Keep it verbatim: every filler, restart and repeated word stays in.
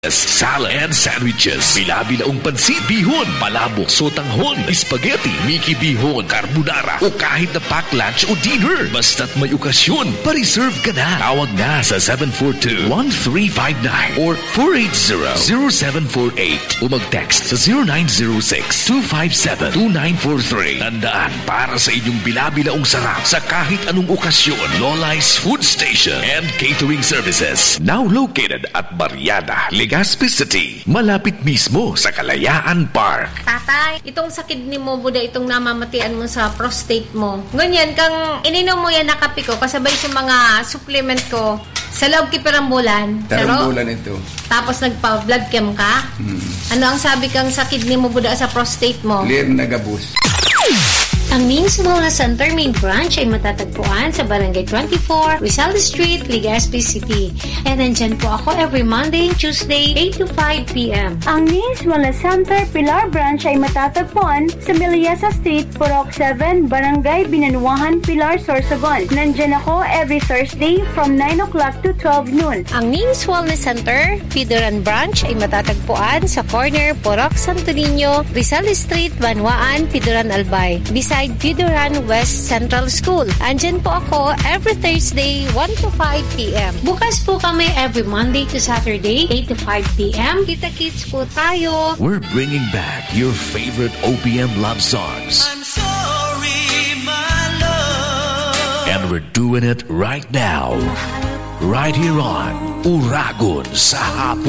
salad and sandwiches, bila-bilaong pansit, bihon, palabok, sotanghon, spaghetti, Mickey bihon, carbonara, o kahit na pack lunch o dinner. Basta't may okasyon, pa-reserve ka na. Tawag na sa seven four two, one three five nine or four eight zero, zero seven four eight o mag-text sa zero nine zero six, two five seven, two nine four three. Tandaan, para sa inyong bila-bilaong sarap sa kahit anong okasyon, Lolai's Food Station and Catering Services. Now located at Barriada, Legazpi City, malapit mismo sa Kalayaan Park. Tatay, itong sa kidney mo, Buda, itong namamatian mo sa prostate mo. Ganyan, kang ininom mo yan na kape ko, kasabay sa mga supplement ko, sa loob kipirang bulan. Tarong bulan ito. Tapos nagpa-blood chem ka? Hmm. Ano ang sabi kang sa kidney mo, Buda, sa prostate mo? Clear na gabus. Ang Means Wellness Center main branch ay matatagpuan sa Barangay twenty-four, Rizal Street, Legazpi City. And nandyan po ako every Monday and Tuesday, eight to five p.m. Ang Means Wellness Center Pilar branch ay matatagpuan sa Miliasa Street, Purok seven, Barangay Binanuahan, Pilar, Sorsogon. Nandyan ako every Thursday from nine o'clock to twelve noon. Ang Means Wellness Center Pidoran branch ay matatagpuan sa corner Purok Santo Niño, Rizal Street, Banwaan, Pidoran, Albay. Beside Pidoran West Central School. Andyan po ako every Thursday, one to five p.m. Bukas po kami every Monday to Saturday, eight to five p.m. Kita-kits po tayo. We're bringing back your favorite O P M love songs. I'm sorry, my love. And we're doing it right now. Right here on Uragon sa Hapon.